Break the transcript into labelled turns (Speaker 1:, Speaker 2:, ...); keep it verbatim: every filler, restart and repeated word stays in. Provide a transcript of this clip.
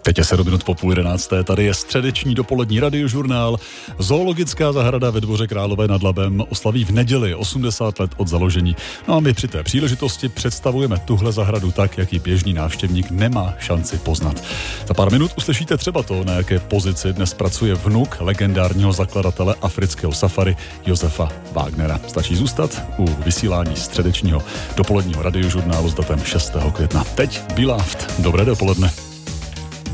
Speaker 1: Teď je sedm minut po půl jedenácté, tady je středeční dopolední radiožurnál. Zoologická zahrada ve Dvoře Králové nad Labem oslaví v neděli osmdesát let od založení. No a my při té příležitosti představujeme tuhle zahradu tak, jak ji běžný návštěvník nemá šanci poznat. Za pár minut uslyšíte třeba to, na jaké pozici dnes pracuje vnuk legendárního zakladatele afrického safari Josefa Wagnera. Stačí zůstat u vysílání středečního dopoledního radiožurnálu s datem šestého května. Teď Beloved. Dobré dopoledne.